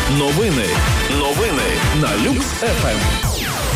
Новини на Люкс ФМ.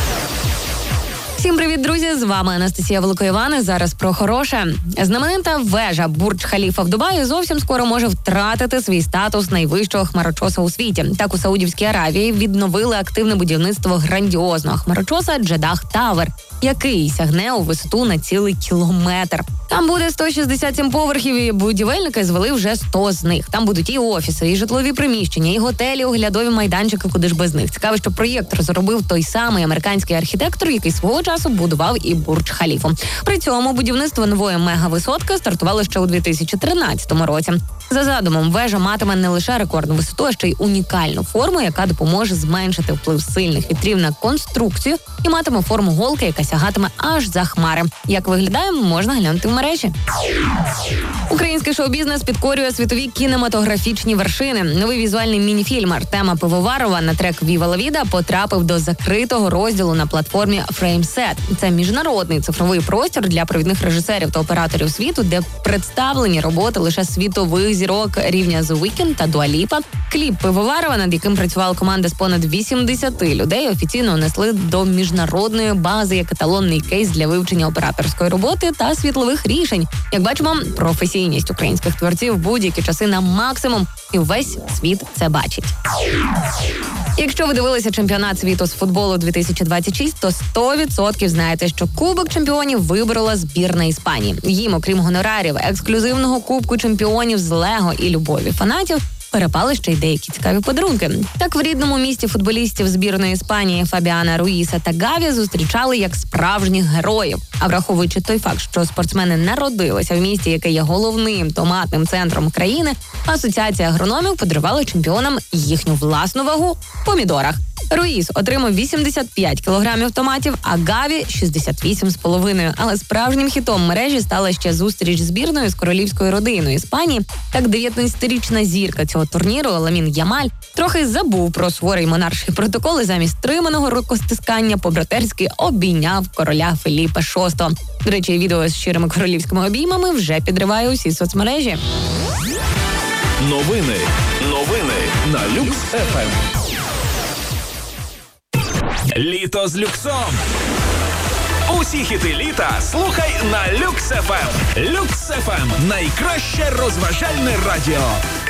Всім привіт, друзі! З вами Анастасія Великоїван. Зараз про хороше. Знаменита вежа Бурдж-Халіфа в Дубаї зовсім скоро може втратити свій статус найвищого хмарочоса у світі. Так, у Саудівській Аравії відновили активне будівництво грандіозного хмарочоса Джедах Тавер, який сягне у висоту на цілий кілометр. Там буде 167 поверхів, і будівельники звели вже 100 з них. Там будуть і офіси, і житлові приміщення, і готелі, оглядові майданчики, куди ж без них. Цікаво, що проєкт розробив той самий американський архітектор, який свого часу будував і Бурдж-Халіфу. При цьому будівництво нової мегависотки стартувало ще у 2013 році. За задумом, вежа матиме не лише рекордну висоту, а ще й унікальну форму, яка допоможе зменшити вплив сильних вітрів на конструкцію і матиме форму голки, яка сягатиме аж за хмари. Як виглядає, можна глянути в мережі. Український шоу-бізнес підкорює світові кінематографічні вершини. Новий візуальний мініфільм Артема Пивоварова на трек «Віва ла Віда» потрапив до закритого розділу на платформі FrameSet. Це міжнародний цифровий простір для провідних режисерів та операторів світу, де представлені роботи лише світових зірок рівня The Weeknd та Дуа Ліпа. Кліп Пивоварова, над яким працювала команда з понад 80 людей, офіційно внесли до міжнародної бази як еталонний кейс для вивчення операторської роботи та світлових рішень. Як бачимо, професійність українських творців в будь-які часи на максимум, і весь світ це бачить. Якщо ви дивилися чемпіонат світу з футболу 2026, то 100% знаєте, що Кубок чемпіонів виборола збірна Іспанії. Їм, окрім гонорарів, ексклюзивного Кубку чемпіонів з Лего і любові фанатів, перепали ще й деякі цікаві подарунки. Так, в рідному місті футболістів збірної Іспанії Фабіана Руїса та Гаві зустрічали як справжніх героїв. А враховуючи той факт, що спортсмени народилися в місті, яке є головним томатним центром країни, Асоціація агрономів подарувала чемпіонам їхню власну вагу в помідорах. Руїс отримав 85 кілограмів томатів, а Гаві – 68,5. Але справжнім хітом мережі стала ще зустріч збірної з королівською родиною Іспанії. Так, 19-річна зірка цього турніру Ламін Ямаль трохи забув про суворий монарший протокол і замість стриманого рукостискання по-братерськи обійняв короля Феліпа VI. До речі, відео з щирими королівськими обіймами вже підриває усі соцмережі. Новини на Люкс ФМ. Літо з люксом. Усі хіти літа слухай на Люкс ФМ. Люкс ФМ – найкраще розважальне радіо.